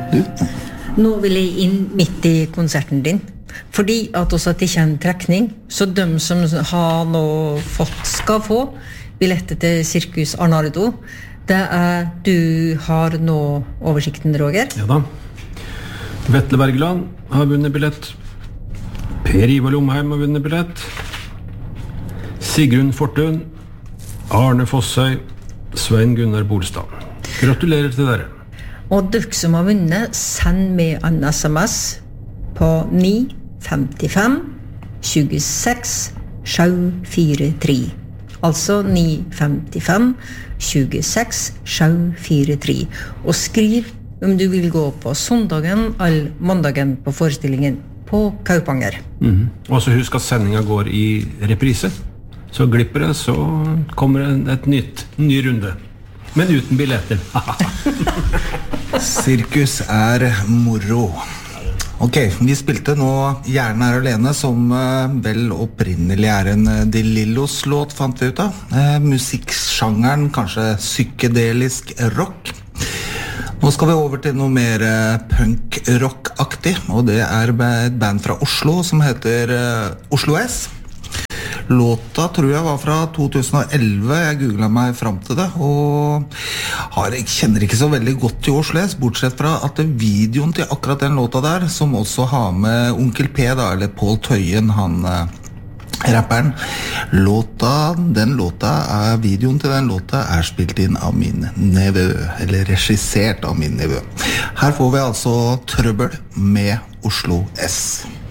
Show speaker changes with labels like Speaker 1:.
Speaker 1: Du?
Speaker 2: Nå vil jeg inn midt I konserten din. Fordi at også at det ikke en trekning, så de som har nå skal få billetter til Cirkus Arnardo, det du har nå oversikten, Roger?
Speaker 3: Ja da. Vetle Bergeland har vunnet billett. Per Ivar Lomheim har vunnet billett. Sigrun Fortun, Arne Fossøy, Svein Gunnar Bolstad. Gratulerer til dere.
Speaker 2: Og dere som har vunnet, send med en SMS på 955 26 743. Altså 955 26 743. Og skriv om du vil gå på søndagen eller mandagen på forestillingen på Kaupanger.
Speaker 3: Og så husk at sendingen går I reprise. Så glipper det, så kommer det et ny runde. Men uten billetter.
Speaker 1: Sirkus moro. Ok, vi spilte nå Gjerne alene, som vel opprinnelig en De Lillos låt, fant vi ut av. Musikksjangeren, kanskje psykedelisk rock. Nå skal vi over til noe mer punk-rock-aktig, og det et band fra Oslo som heter Oslo S. Låta tror jeg var fra 2011, jeg googlet meg frem til det, og jeg kjenner ikke så veldig godt til Oslo S, bortsett fra at videoen til akkurat den låta der, som også har med Onkel P, da, eller Paul Tøyen, han rapperen, videoen til den låta spilt inn av min nevø, eller regissert av min nevø. Her får vi altså Trøbbel med Oslo S.